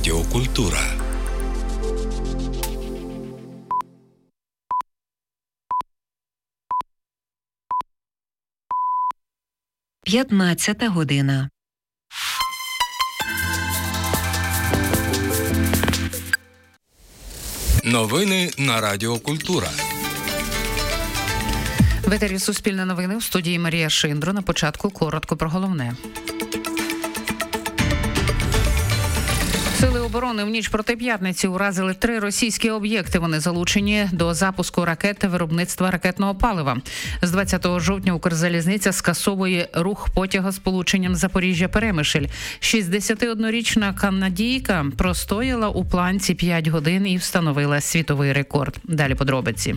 Радіокультура. П'ятнадцята година. Новини на Радіокультура. В етері Суспільне новини, в студії Марія Шиндро. На початку коротко про головне. Сили оборони в ніч проти п'ятниці уразили 3 російські об'єкти. Вони залучені до запуску ракет та виробництва ракетного палива. З 20 жовтня Укрзалізниця скасовує рух потяга з полученням Запоріжжя-Перемишль. 61-річна канадійка простояла у планці 5 годин і встановила світовий рекорд. Далі подробиці.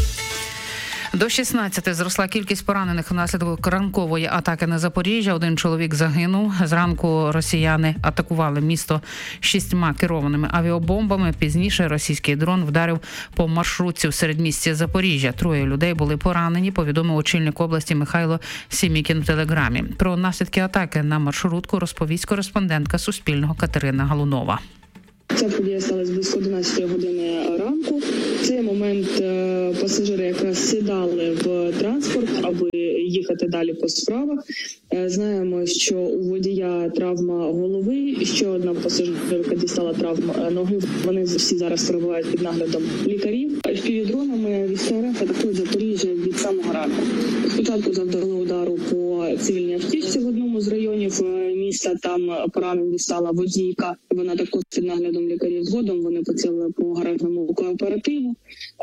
До 16 зросла кількість поранених внаслідок ранкової атаки на Запоріжжя. 1 чоловік загинув. Зранку росіяни атакували місто 6 керованими авіабомбами. Пізніше російський дрон вдарив по маршрутці в середмісті Запоріжжя. 3 людей були поранені, повідомив очільник області Михайло Сімікін в Телеграмі. Про наслідки атаки на маршрутку розповість кореспондентка Суспільного Катерина Галунова. Ця подія сталася близько 11 години ранку. В цей момент пасажири якраз сідали в транспорт, аби їхати далі по справах. Знаємо, що у водія травма голови, ще одна пасажирка дістала травму ноги. Вони всі зараз перебувають під наглядом лікарів. FPV-дронами військові РФ атакують Запоріжжя від самого ранку. Спочатку завдали удару по цивільній автівці в одному з районів міста. Там поранень дістала водійка. Вона також під наглядом лікарів. Згодом вони поцілили по гаражному кооперативу.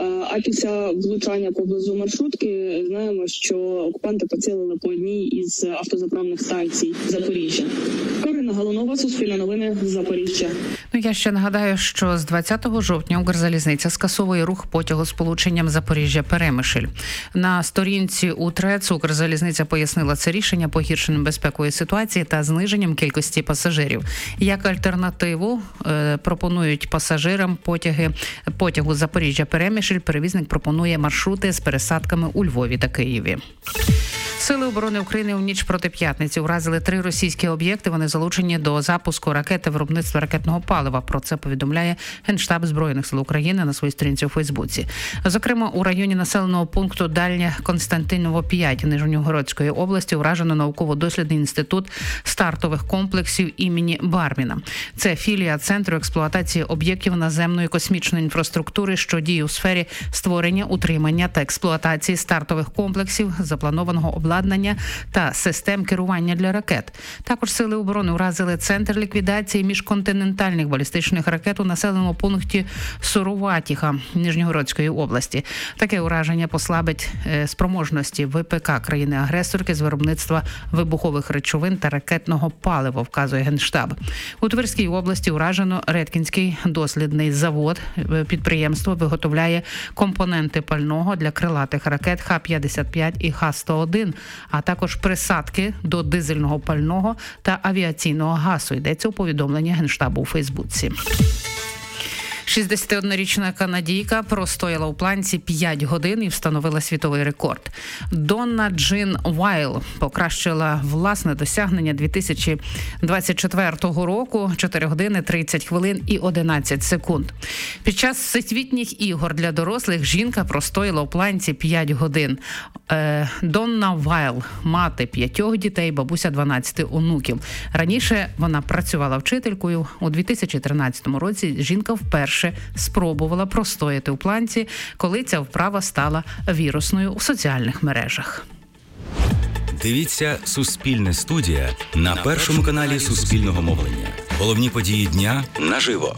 А після влучання поблизу маршрутки знаємо, що окупанти поцілили по одній із автозаправних станцій Запоріжжя. Карина Галунова, Суспільне новини, Запоріжжя. Я ще нагадаю, що з 20 жовтня Укрзалізниця скасовує рух потягу з полученням Запоріжжя-Перемишль. На сторінці у ТРЕЦ Укрзалізниця пояснила це рішення погіршенням безпекової ситуації та зниженням кількості пасажирів. Як альтернативу пропонують пасажирам потягу Запоріжжя-Перемишль. Перевізник пропонує маршрути з пересадками у Львові та Києві. Сили оборони України в ніч проти п'ятниці уразили 3 російські об'єкти. Вони залучені до запуску ракет та виробництва ракетного палива. Про це повідомляє Генштаб Збройних сил України на своїй сторінці у Фейсбуці. Зокрема, у районі населеного пункту Дальнє Константиново 5 Нижньогородської області уражено науково-дослідний інститут стартових комплексів імені Барміна. Це філія Центру експлуатації об'єктів наземної космічної інфраструктури, що діє у сфері створення, утримання та експлуатації стартових комплексів, запланованого обладнання та систем керування для ракет. Також сили оборони уразили центр ліквідації міжконтинентальних балістичних ракет у населеному пункті Суроватіха Нижньогородської області. Таке ураження послабить спроможності ВПК країни-агресорки з виробництва вибухових речовин та ракетного палива, вказує Генштаб. У Тверській області уражено Редкінський дослідний завод. Підприємство виготовляє компоненти пального для крилатих ракет Х-55 і Х-101, а також присадки до дизельного пального та авіаційного газу. Йдеться у повідомленні Генштабу у Фейсбуці. 61-річна канадійка простояла у планці 5 годин і встановила світовий рекорд. Донна Джин Вайл покращила власне досягнення 2024 року 4 години 30 хвилин і 11 секунд. Під час всесвітніх ігор для дорослих жінка простояла у планці 5 годин. Донна Вайл – мати 5 дітей, бабуся 12 онуків. Раніше вона працювала вчителькою. У 2013 році жінка вперше спробувала простояти у планці, коли ця вправа стала вірусною у соціальних мережах. Дивіться «Суспільне студія» на першому каналі Суспільного мовлення. Головні події дня наживо.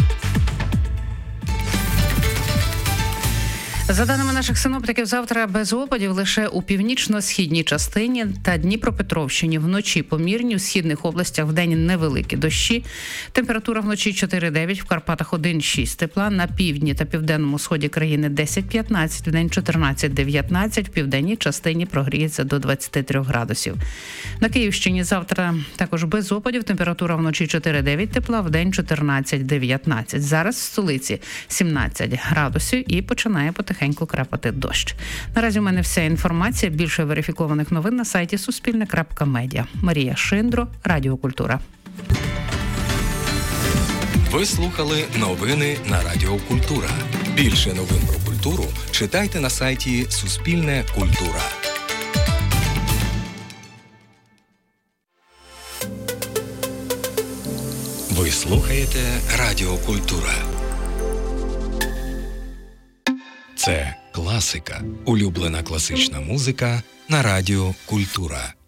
За даними наших синоптиків, завтра без опадів лише у північно-східній частині та Дніпропетровщині. Вночі помірні, у східних областях вдень невеликі дощі. Температура вночі 4-9, в Карпатах 1-6 тепла, на півдні та південному сході країни 10-15, вдень 14-19, в південній частині прогріється до 23 градусів. На Київщині завтра також без опадів, температура вночі 4-9 тепла, вдень 14-19. Зараз в столиці 17 градусів і починає потихеньку крапати дощ. Наразі у мене вся інформація. Більше верифікованих новин на сайті Суспільне.Медіа. Марія Шиндро, Радіокультура. Ви слухали новини на Радіо Культура. Більше новин про культуру читайте на сайті Суспільне Культура. Ви слухаєте Радіо Культура. Це класика. Улюблена класична музика на Радіо Культура.